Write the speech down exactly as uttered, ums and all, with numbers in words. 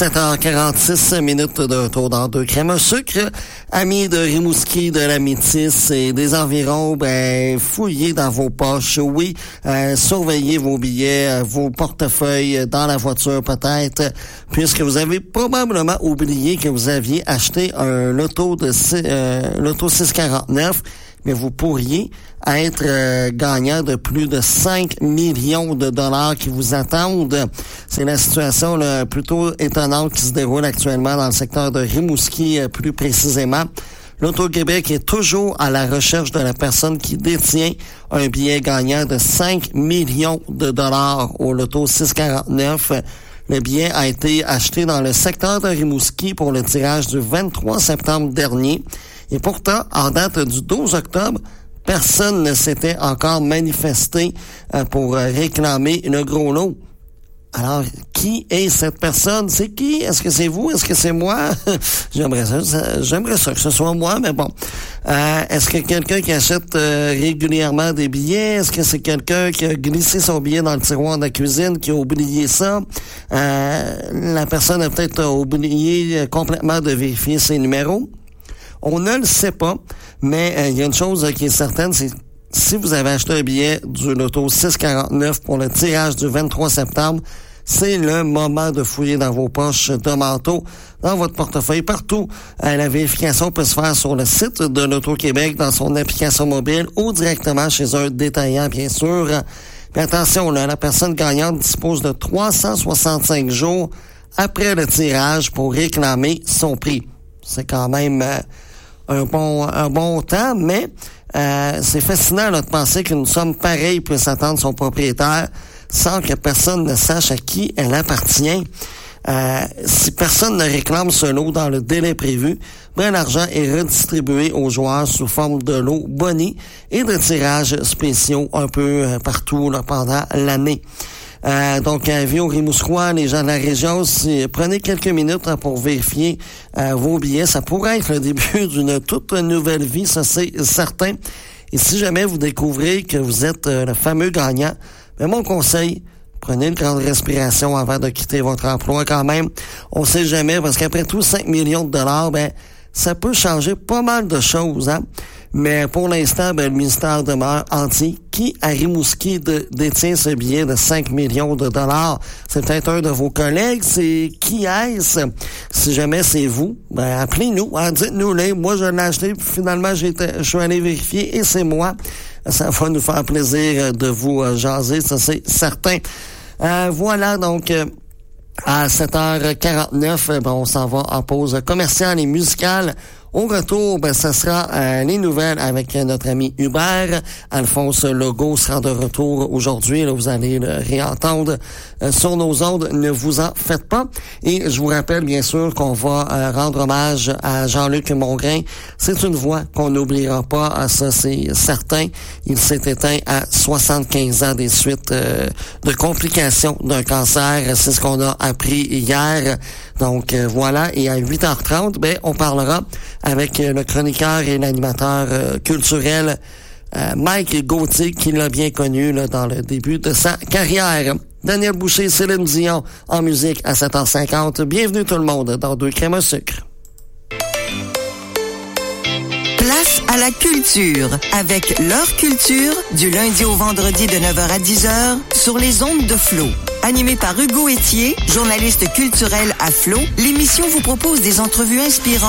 sept heures quarante-six minutes de retour dans deux crèmes à sucre. Amis de Rimouski, de la Métis et des environs, ben, fouillez dans vos poches, oui, euh, surveillez vos billets, vos portefeuilles dans la voiture peut-être, puisque vous avez probablement oublié que vous aviez acheté un loto de euh, loto six quarante-neuf, mais vous pourriez être euh, gagnant de plus de cinq millions de dollars qui vous attendent. C'est la situation là, plutôt étonnante qui se déroule actuellement dans le secteur de Rimouski, euh, plus précisément. L'Auto-Québec est toujours à la recherche de la personne qui détient un billet gagnant de cinq millions de dollars au loto six quarante-neuf. Le billet a été acheté dans le secteur de Rimouski pour le tirage du vingt-trois septembre dernier. Et pourtant, en date du douze octobre, personne ne s'était encore manifesté euh, pour euh, réclamer le gros lot. Alors, qui est cette personne? C'est qui? Est-ce que c'est vous? Est-ce que c'est moi? j'aimerais ça, ça, j'aimerais ça que ce soit moi, mais bon. Euh, est-ce que quelqu'un qui achète euh, régulièrement des billets? Est-ce que c'est quelqu'un qui a glissé son billet dans le tiroir de la cuisine, qui a oublié ça? Euh, la personne a peut-être oublié complètement de vérifier ses numéros. On ne le sait pas, mais il euh, y a une chose euh, qui est certaine, c'est si vous avez acheté un billet du loto six quarante-neuf pour le tirage du vingt-trois septembre, c'est le moment de fouiller dans vos poches de manteau, dans votre portefeuille, partout. Euh, la vérification peut se faire sur le site de l'Auto-Québec, dans son application mobile ou directement chez un détaillant, bien sûr. Mais attention, là, la personne gagnante dispose de trois cent soixante-cinq jours après le tirage pour réclamer son prix. C'est quand même euh, un bon un bon temps, mais euh, c'est fascinant là, de penser qu'une somme pareille peut s'attendre son propriétaire sans que personne ne sache à qui elle appartient. Euh, si personne ne réclame ce lot dans le délai prévu, ben l'argent est redistribué aux joueurs sous forme de lots boni et de tirages spéciaux un peu euh, partout là, pendant l'année. Euh, donc, avis aux Rimousquois, les gens de la région, si, prenez quelques minutes hein, pour vérifier euh, vos billets. Ça pourrait être le début d'une toute nouvelle vie, ça c'est certain. Et si jamais vous découvrez que vous êtes euh, le fameux gagnant, ben, mon conseil, prenez une grande respiration avant de quitter votre emploi quand même. On sait jamais, parce qu'après tout, cinq millions de dollars, ben ça peut changer pas mal de choses, hein. Mais pour l'instant, ben, le ministère demeure entier. Qui, à Rimouski, de, détient ce billet de cinq millions de dollars? C'est peut-être un de vos collègues. C'est qui est-ce? Si jamais c'est vous, ben, appelez-nous. Hein, dites-nous-le. Moi, je l'ai acheté, puis finalement, j'ai été, je suis allé vérifier, et c'est moi. Ça va nous faire plaisir de vous euh, jaser, ça c'est certain. Euh, voilà, donc... Euh, À sept heures quarante-neuf, ben, on s'en va en pause commerciale et musicale. Au retour, ben, ce sera euh, les nouvelles avec notre ami Hubert. Alphonse Legault sera de retour aujourd'hui. Là, vous allez le réentendre euh, sur nos ondes. Ne vous en faites pas. Et je vous rappelle, bien sûr, qu'on va euh, rendre hommage à Jean-Luc Mongrain. C'est une voix qu'on n'oubliera pas. Ça, c'est certain. Il s'est éteint à soixante-quinze ans des suites euh, de complications d'un cancer. C'est ce qu'on a appris hier. Donc, euh, voilà. Et à huit heures trente, ben, on parlera avec le chroniqueur et l'animateur euh, culturel euh, Mike Gauthier, qui l'a bien connu là, dans le début de sa carrière. Daniel Boucher, Céline Dion en musique à sept heures cinquante. Bienvenue tout le monde dans Deux crèmes à sucre. Place à la culture avec L'Heure Culture du lundi au vendredi de neuf heures à dix heures sur les ondes de Flo. Animée par Hugo Etier, journaliste culturel à Flo, l'émission vous propose des entrevues inspirantes